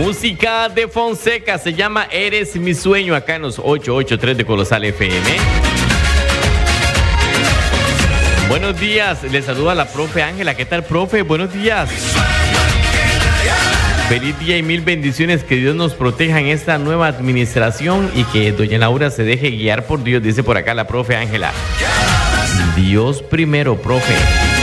Música de Fonseca, se llama Eres mi sueño, acá en los 883 de Colosal FM. Buenos días, les saluda la profe Ángela. ¿Qué tal, profe? Buenos días. Feliz día y mil bendiciones. Que Dios nos proteja en esta nueva administración y que doña Laura se deje guiar por Dios, dice por acá la profe Ángela. Dios primero, profe.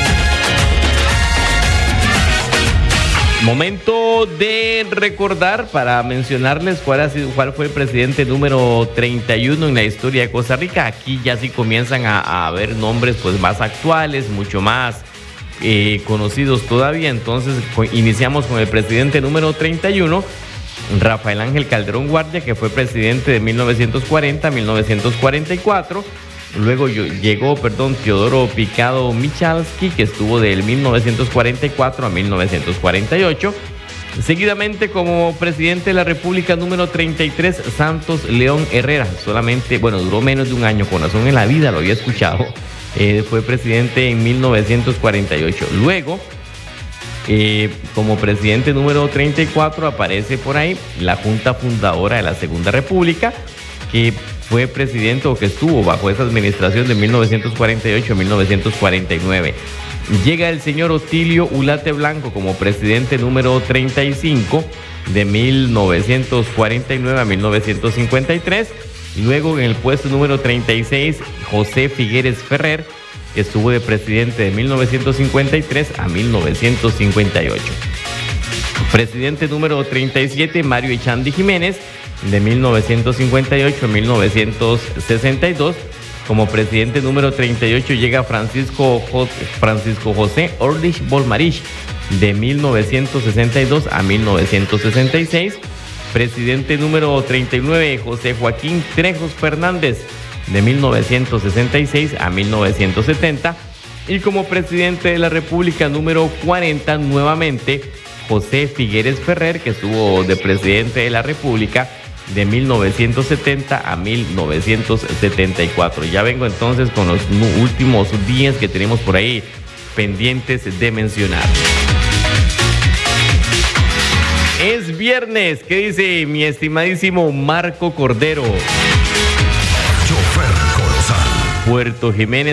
Momento de recordar para mencionarles cuál fue el presidente número 31 en la historia de Costa Rica. Aquí ya sí comienzan a ver nombres pues más actuales, mucho más conocidos todavía. Entonces iniciamos con el presidente número 31, Rafael Ángel Calderón Guardia, que fue presidente de 1940 a 1944. Luego llegó Teodoro Picado Michalski, que estuvo del 1944 a 1948. Seguidamente, como presidente de la República número 33, Santos León Herrera. Duró menos de un año, con razón en la vida lo había escuchado. Fue presidente en 1948. Luego, como presidente número 34, aparece por ahí la Junta Fundadora de la Segunda República, que fue presidente o que estuvo bajo esa administración de 1948 a 1949. Llega el señor Otilio Ulate Blanco como presidente número 35 de 1949 a 1953. Luego en el puesto número 36, José Figueres Ferrer, que estuvo de presidente de 1953 a 1958. Presidente número 37, Mario Echandi Jiménez, de 1958 a 1962. Como presidente número 38 llega Francisco José Orlich Bolmarich, de 1962 a 1966. Presidente número 39, José Joaquín Trejos Fernández, de 1966 a 1970. Y como presidente de la República número 40, nuevamente, José Figueres Ferrer, que estuvo de presidente de la República de 1970 a 1974. Ya vengo entonces con los últimos 10 que tenemos por ahí pendientes de mencionar. Es viernes, ¿qué dice mi estimadísimo Marco Cordero? Chofer Colosal. Puerto Jiménez.